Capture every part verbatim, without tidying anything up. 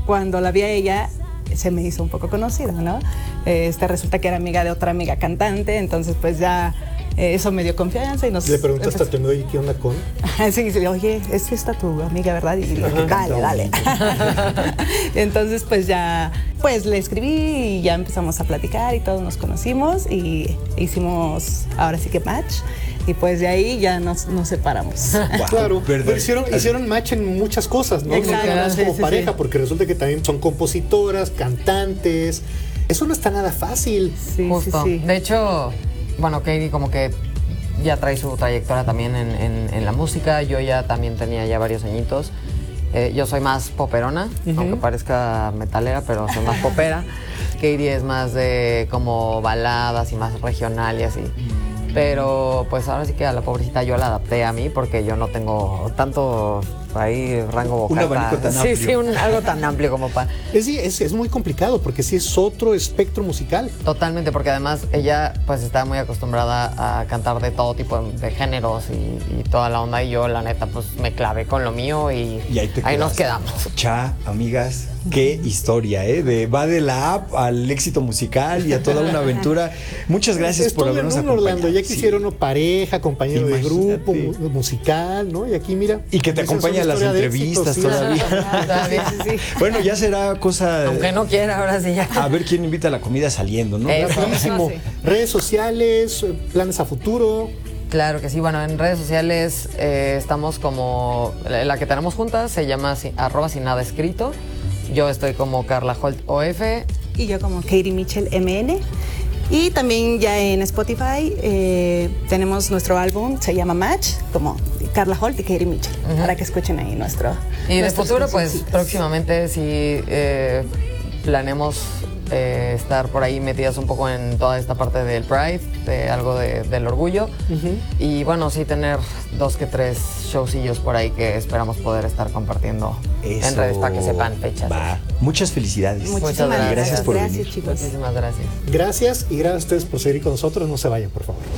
cuando la vi a ella, se me hizo un poco conocida, ¿no? Este, resulta que era amiga de otra amiga cantante, entonces pues ya eh, eso me dio confianza y nos... ¿Le preguntaste a tu amigo, oye, qué onda con? Sí, sí, oye, es esta tu amiga, ¿verdad? Y le dije, dale, dale. Entonces pues ya, pues le escribí y ya empezamos a platicar y todos nos conocimos y hicimos ahora sí que match. Y pues de ahí ya nos, nos separamos. Wow, claro, pero hicieron, hicieron match en muchas cosas, ¿no? Exacto, no nada más sí, como sí, pareja, sí. porque resulta que también son compositoras, cantantes. Eso no está nada fácil. Sí, Justo. sí, sí. De hecho, bueno, Katie como que ya trae su trayectoria también en, en, en la música. Yo ya también tenía ya varios añitos. Eh, yo soy más poperona, uh-huh. aunque parezca metalera, pero soy más popera. Katie es más de como baladas y más regional y así. Pero pues ahora sí que a la pobrecita yo la adapté a mí porque yo no tengo tanto ahí rango vocal. Un abanico tan sí, amplio. Sí, un, algo tan amplio como para... Es, es, es muy complicado porque sí es otro espectro musical. Totalmente, porque además ella pues está muy acostumbrada a cantar de todo tipo de, de géneros y, y toda la onda y yo la neta pues me clavé con lo mío y, y ahí, te ahí nos quedamos. Cha, amigas, qué historia, ¿eh? De, va de la app al éxito musical y a toda una aventura. Muchas gracias Estoy por habernos en acompañado. Orlando, ya quisiera uno pareja, compañero Imagínate. de grupo, mu- musical, ¿no? Y aquí mira. Y que te acompaña a las entrevistas éxito, sí. todavía. Todavía, sí, sí. Bueno, ya será cosa... Aunque no quiera, ahora sí ya. A ver quién invita a la comida saliendo, ¿no? Eso. Buenísimo. Redes sociales, planes a futuro. Claro que sí, bueno, en redes sociales eh, estamos como, la, la que tenemos juntas se llama si, arroba sin nada escrito. Yo estoy como Carla Holt O F. Y yo como Katie Mitchell M N. Y también ya en Spotify eh, tenemos nuestro álbum, se llama Match, como Carla Holt y Katie Mitchell, uh-huh. para que escuchen ahí nuestro... Y de futuro, pues próximamente sí eh, planeamos eh, estar por ahí metidas un poco en toda esta parte del Pride, de algo de, del orgullo. Uh-huh. Y bueno, sí tener dos que tres showcillos por ahí que esperamos poder estar compartiendo Eso. en redes para que sepan fechas. Va. Muchas felicidades. Muchas gracias, gracias, gracias por gracias, venir. Chicos. Muchísimas gracias. Gracias y gracias a ustedes por seguir con nosotros. No se vayan, por favor.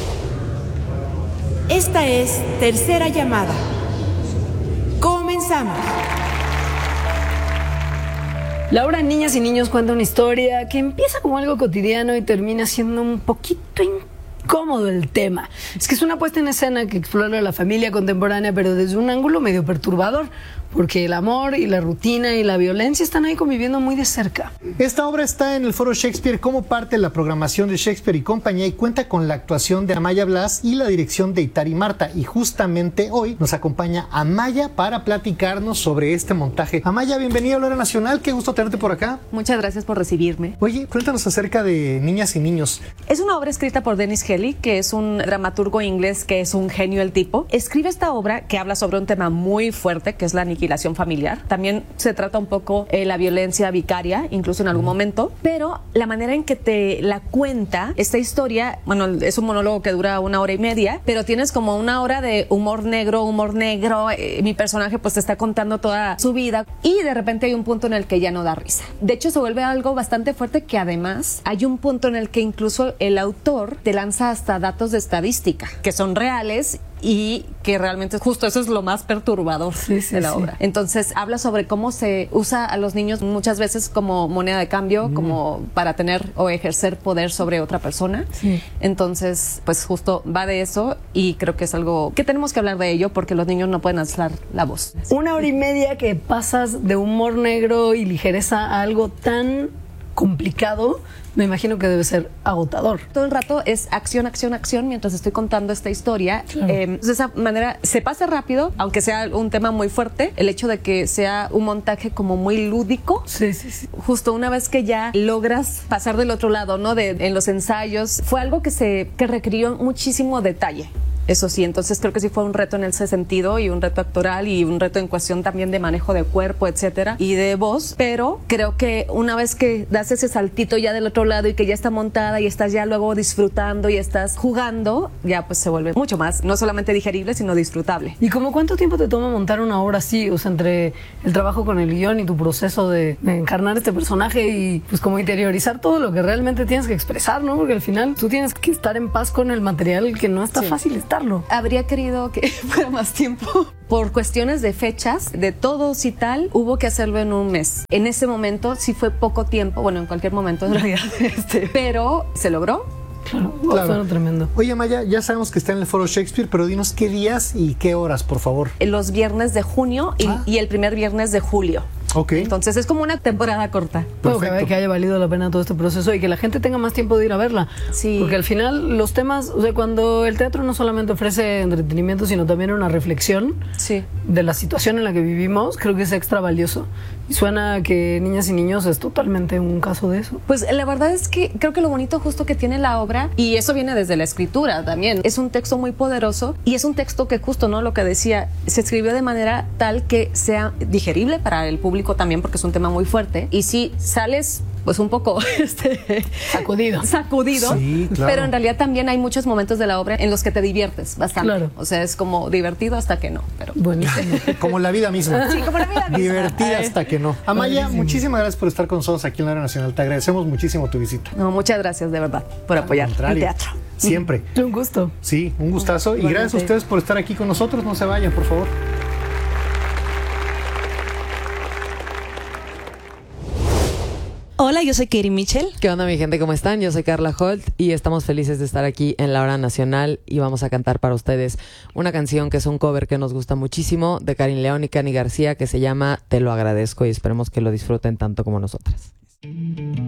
Esta es Tercera Llamada. Comenzamos. La obra Niñas y Niños cuenta una historia que empieza como algo cotidiano y termina siendo un poquito incómodo el tema. Es que es una puesta en escena que explora la familia contemporánea, pero desde un ángulo medio perturbador, porque el amor y la rutina y la violencia están ahí conviviendo muy de cerca. Esta obra está en el Foro Shakespeare como parte de la programación de Shakespeare y compañía y cuenta con la actuación de Amaya Blas y la dirección de Itari Marta. Y justamente hoy nos acompaña Amaya para platicarnos sobre este montaje. Amaya, bienvenida a Olora Nacional, qué gusto tenerte por acá. Muchas gracias por recibirme. Oye, cuéntanos acerca de Niñas y Niños. Es una obra escrita por Dennis Kelly, que es un dramaturgo inglés que es un genio el tipo. Escribe esta obra que habla sobre un tema muy fuerte, que es la aniquilación familiar. También se trata un poco eh, la violencia vicaria, incluso en algún momento, pero la manera en que te la cuenta esta historia, bueno, es un monólogo que dura una hora y media, pero tienes como una hora de humor negro, humor negro, eh, mi personaje pues te está contando toda su vida y de repente hay un punto en el que ya no da risa. De hecho se vuelve algo bastante fuerte que además hay un punto en el que incluso el autor te lanza hasta datos de estadística que son reales y que realmente justo eso es lo más perturbador sí, sí, de la sí. obra. Entonces habla sobre cómo se usa a los niños muchas veces como moneda de cambio, mm. como para tener o ejercer poder sobre otra persona. Sí. Entonces, pues justo va de eso y creo que es algo que tenemos que hablar de ello porque los niños no pueden alzar la voz. Una hora y media que pasas de humor negro y ligereza a algo tan complicado, me imagino que debe ser agotador. Todo el rato es acción, acción, acción mientras estoy contando esta historia. Claro. Eh, de esa manera se pasa rápido, aunque sea un tema muy fuerte. El hecho de que sea un montaje como muy lúdico. Sí, sí, sí. Justo una vez que ya logras pasar del otro lado, ¿no? De, en los ensayos, fue algo que se que requirió muchísimo detalle. Eso sí, entonces creo que sí fue un reto en ese sentido y un reto actoral y un reto en cuestión también de manejo de cuerpo, etcétera, y de voz, pero creo que una vez que das ese saltito ya del otro lado y que ya está montada y estás ya luego disfrutando y estás jugando, ya pues se vuelve mucho más, no solamente digerible, sino disfrutable. ¿Y como cuánto tiempo te toma montar una obra así? O sea, entre el trabajo con el guión y tu proceso de, de encarnar este personaje y pues como interiorizar todo lo que realmente tienes que expresar, ¿no? Porque al final tú tienes que estar en paz con el material que no está sí. fácil estar. Habría querido que fuera más tiempo, por cuestiones de fechas, de todos y tal, hubo que hacerlo en un mes. En ese momento sí fue poco tiempo, bueno, en cualquier momento en realidad, este, pero se logró. Claro, Claro. Claro. Tremendo. Oye, Maya, ya sabemos que está en el Foro Shakespeare, pero dinos qué días y qué horas, por favor. Los viernes de junio y, Ah. y el primer viernes de julio. Ok. Entonces es como una temporada corta. Bueno, que, Perfecto. que haya valido la pena todo este proceso y que la gente tenga más tiempo de ir a verla. Sí. Porque al final los temas, o sea, cuando el teatro no solamente ofrece entretenimiento, sino también una reflexión Sí. de la situación en la que vivimos, creo que es extra valioso. Y suena que Niñas y Niños es totalmente un caso de eso. Pues la verdad es que creo que lo bonito justo que tiene la obra, y eso viene desde la escritura también, es un texto muy poderoso y es un texto que justo, ¿no? Lo que decía, se escribió de manera tal que sea digerible para el público también, porque es un tema muy fuerte. Y si sales pues un poco este, Sacudido. sacudido, Sí, claro. pero en realidad también hay muchos momentos de la obra en los que te diviertes bastante. Claro. O sea, es como divertido hasta que no, pero... Buenísimo. Como la vida misma. Sí, como la vida misma. Divertida hasta que no. Amaya, Padrísimo. muchísimas gracias por estar con nosotros aquí en la Radio Nacional. Te agradecemos muchísimo tu visita. No, muchas gracias de verdad por apoyar Al el contrario, teatro. Siempre. Un gusto. Sí, un gustazo. Y Igualmente. gracias a ustedes por estar aquí con nosotros. No se vayan, por favor. Hola, yo soy Katie Mitchell. ¿Qué onda, mi gente? ¿Cómo están? Yo soy Carla Holt y estamos felices de estar aquí en la Hora Nacional y vamos a cantar para ustedes una canción que es un cover que nos gusta muchísimo de Karin León y Cani García que se llama Te lo agradezco y esperemos que lo disfruten tanto como nosotras.